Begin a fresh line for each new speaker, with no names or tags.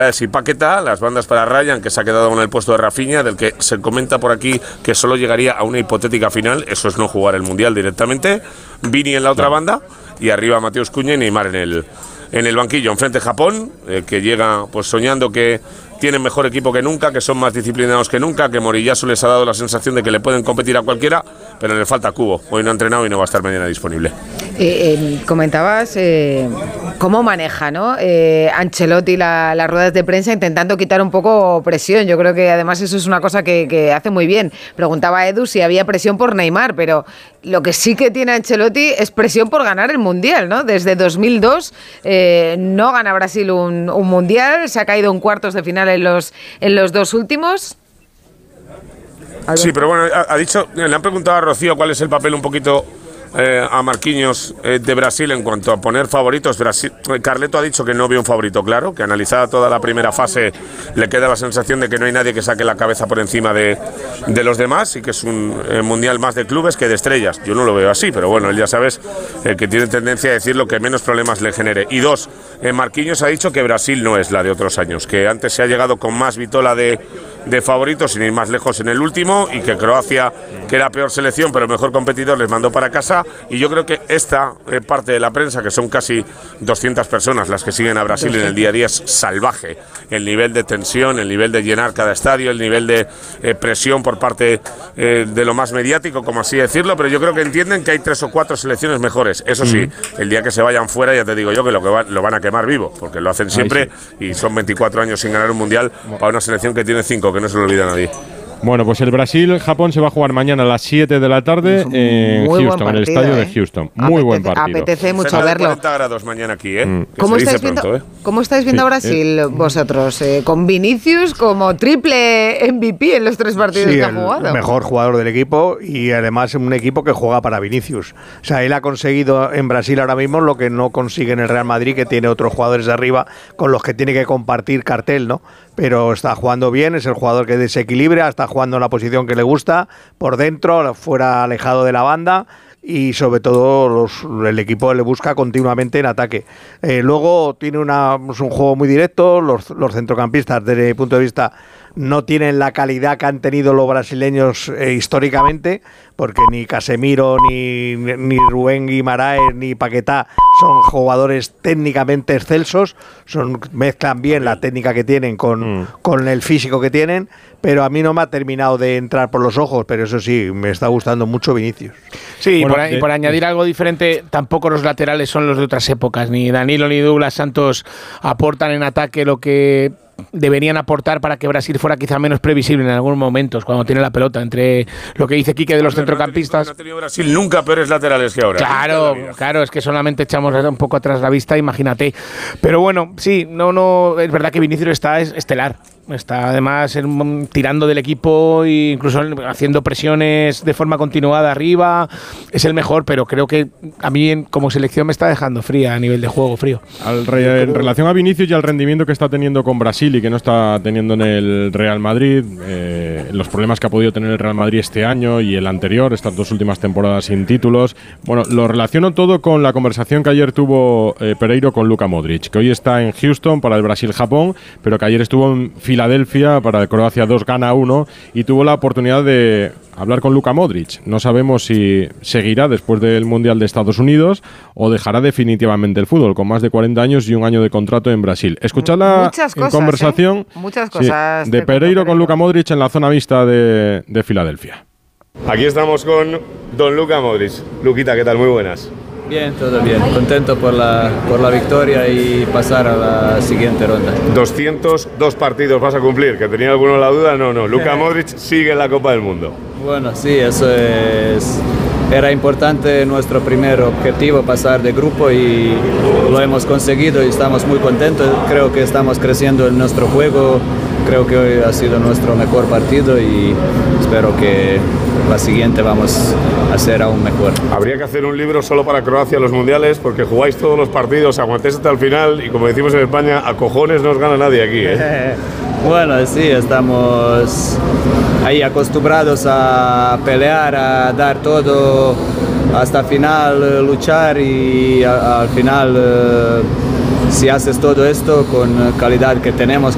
y Paquetá, las bandas para Ryan, que se ha quedado en el puesto de Rafinha, del que se comenta por aquí que solo llegaría a una hipotética final, eso es no jugar el Mundial directamente, Vini en la otra banda, y arriba Mateus Cunha y Neymar en el banquillo. Enfrente Japón, que llega pues soñando que tienen mejor equipo que nunca, que son más disciplinados que nunca, que Moriyasu les ha dado la sensación de que le pueden competir a cualquiera, pero le falta Kubo. Hoy no ha entrenado y no va a estar mañana disponible.
Comentabas cómo maneja, ¿no? Ancelotti las ruedas de prensa, intentando quitar un poco presión. Yo creo que además eso es una cosa que hace muy bien. Preguntaba Edu si había presión por Neymar, pero lo que sí que tiene Ancelotti es presión por ganar el Mundial, ¿no? Desde 2002 no gana Brasil un Mundial, se ha caído en cuartos de final en los dos últimos.
Sí, pero bueno, ha dicho, le han preguntado a Rocío cuál es el papel un poquito a Marquinhos de Brasil en cuanto a poner favoritos. Carleto ha dicho que no vio un favorito claro, que analizada toda la primera fase le queda la sensación de que no hay nadie que saque la cabeza por encima de los demás y que es un mundial más de clubes que de estrellas. Yo no lo veo así, pero bueno, él ya sabes que tiene tendencia a decir lo que menos problemas le genere. Y dos, Marquinhos ha dicho que Brasil no es la de otros años, que antes se ha llegado con más vitola de favoritos sin ir más lejos en el último, y que Croacia, que era peor selección pero mejor competidor, les mandó para casa. Y yo creo que esta parte de la prensa, que son casi 200 personas las que siguen a Brasil en el día a día, es salvaje. El nivel de tensión, el nivel de llenar cada estadio, el nivel de presión por parte de lo más mediático, como así decirlo, pero yo creo que entienden que hay 3 o 4 selecciones mejores. Eso sí, el día que se vayan fuera, ya te digo yo que lo van a quemar vivo, porque lo hacen siempre, y son 24 años sin ganar un mundial para una selección que tiene 5, que no se lo olvida a nadie.
Bueno, pues el Brasil-Japón se va a jugar mañana a las 7 de la tarde en Houston, en el estadio de Houston. Muy buen partido.
Apetece mucho verlo.
40 grados mañana aquí,
¿Cómo estáis viendo a Brasil vosotros? Con Vinicius como triple MVP en los 3 partidos que ha jugado.
El mejor jugador del equipo, y además un equipo que juega para Vinicius. O sea, él ha conseguido en Brasil ahora mismo lo que no consigue en el Real Madrid, que tiene otros jugadores de arriba con los que tiene que compartir cartel, ¿no? Pero está jugando bien, es el jugador que desequilibra, está jugando en la posición que le gusta, por dentro, fuera, alejado de la banda, y sobre todo el equipo le busca continuamente en ataque. Luego tiene un juego muy directo, los centrocampistas desde mi punto de vista no tienen la calidad que han tenido los brasileños históricamente, porque ni Casemiro, ni Rubén Guimaraes, ni Paquetá son jugadores técnicamente excelsos, mezclan bien la técnica que tienen con el físico que tienen, pero a mí no me ha terminado de entrar por los ojos, pero eso sí, me está gustando mucho Vinicius.
Sí, bueno, y por añadir algo diferente, tampoco los laterales son los de otras épocas, ni Danilo ni Douglas Santos aportan en ataque lo que deberían aportar para que Brasil fuera quizá menos previsible en algunos momentos cuando tiene la pelota, entre lo que dice Quique de los centrocampistas.
No ha tenido Brasil nunca peores laterales que ahora.
Claro, es que solamente echamos un poco atrás la vista, imagínate. Pero bueno, sí, no, es verdad que Vinicius está estelar. Está además tirando del equipo e incluso haciendo presiones de forma continuada arriba. Es el mejor, pero creo que a mí como selección me está dejando fría a nivel de juego, frío.
En relación a Vinicius y al rendimiento que está teniendo con Brasil y que no está teniendo en el Real Madrid, los problemas que ha podido tener el Real Madrid este año y el anterior, estas 2 últimas temporadas sin títulos, bueno, lo relaciono todo con la conversación que ayer tuvo Pereiro con Luka Modric, que hoy está en Houston para el Brasil-Japón, pero que ayer estuvo en Filadelfia para el Croacia 2 gana 1 y tuvo la oportunidad de hablar con Luka Modric. No sabemos si seguirá después del Mundial de Estados Unidos o dejará definitivamente el fútbol, con más de 40 años y un año de contrato en Brasil. Escuchad la conversación
Muchas cosas
de Pereiro con Luka Modric en la zona mixta de Filadelfia.
Aquí estamos con don Luka Modric. Luquita, ¿qué tal? Muy buenas.
Bien, todo bien. Contento por la victoria y pasar a la siguiente ronda.
202 partidos vas a cumplir, que tenía alguno la duda. No, Luka Modric sigue en la Copa del Mundo.
Bueno, sí, eso era importante, nuestro primer objetivo, pasar de grupo, y lo hemos conseguido y estamos muy contentos. Creo que estamos creciendo en nuestro juego. Creo que hoy ha sido nuestro mejor partido y espero que la siguiente vamos a ser aún mejor.
Habría que hacer un libro solo para Croacia los mundiales, porque jugáis todos los partidos, aguantéis hasta el final y, como decimos en España, a cojones no os gana nadie aquí, ¿eh?
Bueno, sí, estamos ahí acostumbrados a pelear, a dar todo hasta el final, luchar, y al final si haces todo esto con calidad que tenemos